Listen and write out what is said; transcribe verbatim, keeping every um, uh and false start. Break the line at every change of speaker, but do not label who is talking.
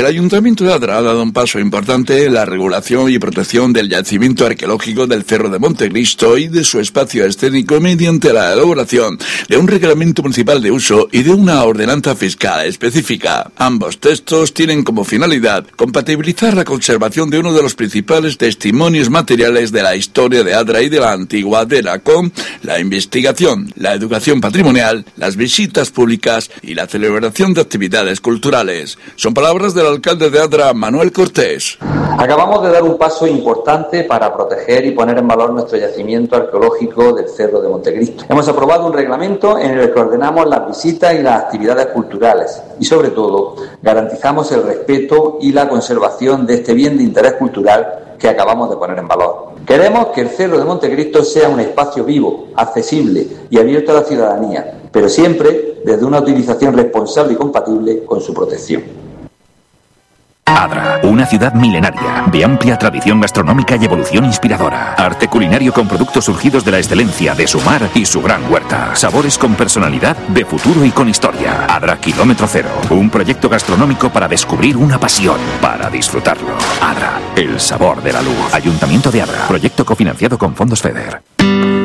Ayuntamiento de Adra ha dado un paso importante en la regulación y protección del yacimiento arqueológico del Cerro de Montecristo y de su espacio escénico mediante la elaboración de un reglamento municipal de uso y de una ordenanza fiscal específica. Ambos textos tienen como finalidad compatibilizar la conservación de uno de los principales testimonios materiales de la historia de Adra y de la antigua Adera con la investigación, la educación patrimonial, las visitas públicas y la celebración de actividades culturales. Son palabras del alcalde de Adra, Manuel Cortés.
Acabamos de dar un paso importante para proteger y poner en valor nuestro yacimiento arqueológico del Cerro de Montecristo. Hemos aprobado un reglamento en el que ordenamos las visitas y las actividades culturales y, sobre todo, garantizamos el respeto y la conservación de este bien de interés cultural que acabamos de poner en valor. Queremos que el Cerro de Montecristo sea un espacio vivo, accesible y abierto a la ciudadanía, pero siempre desde una utilización responsable y compatible con su protección.
Adra, una ciudad milenaria, de amplia tradición gastronómica y evolución inspiradora. Arte culinario con productos surgidos de la excelencia de su mar y su gran huerta. Sabores con personalidad, de futuro y con historia. Adra Kilómetro Cero, un proyecto gastronómico para descubrir una pasión, para disfrutarlo. Adra, el sabor de la luz. Ayuntamiento de Adra, proyecto cofinanciado con fondos FEDER.